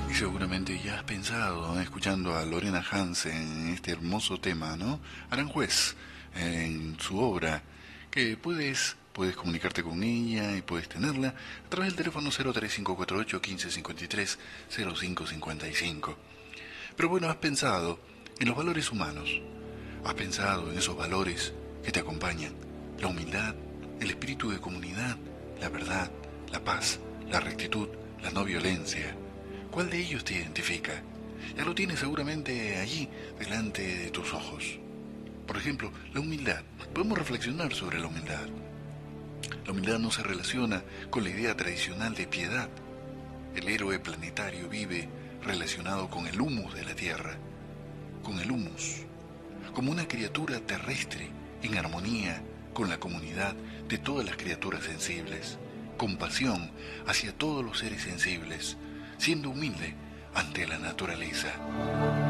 Y seguramente ya has pensado, escuchando a Lorena Hansen en este hermoso tema, ¿no? Aranjuez, en su obra, que puedes comunicarte con ella y puedes tenerla a través del teléfono 03548 1553 0555. Pero bueno, has pensado en los valores humanos, has pensado en esos valores que te acompañan, la humildad, el espíritu de comunidad, la verdad, la paz, la rectitud, la no violencia. ¿Cuál de ellos te identifica? Ya lo tienes seguramente allí, delante de tus ojos. Por ejemplo, la humildad. Podemos reflexionar sobre la humildad. La humildad no se relaciona con la idea tradicional de piedad. El héroe planetario vive relacionado con el humus de la Tierra, con el humus, como una criatura terrestre en armonía con la comunidad de todas las criaturas sensibles, compasión hacia todos los seres sensibles, siendo humilde ante la naturaleza.